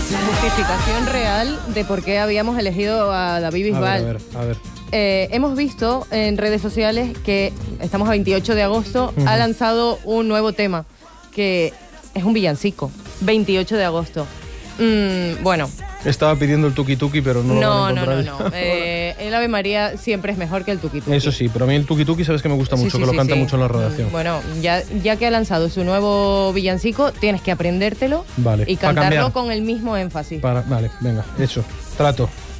La justificación real de por qué habíamos elegido a David Bisbal. A ver. Hemos visto en redes sociales que estamos a 28 de agosto, ha lanzado un nuevo tema, que es un villancico, 28 de agosto. Bueno. Estaba pidiendo el tuki tuki, pero no lo van a encontrar. El Ave María siempre es mejor que el tuki tuki. Eso sí, pero a mí el tuki tuki sabes que me gusta mucho, que lo canta mucho en la redacción. Bueno, ya que ha lanzado su nuevo villancico, tienes que aprendértelo y cantarlo con el mismo énfasis. Vale, venga, hecho. Trato.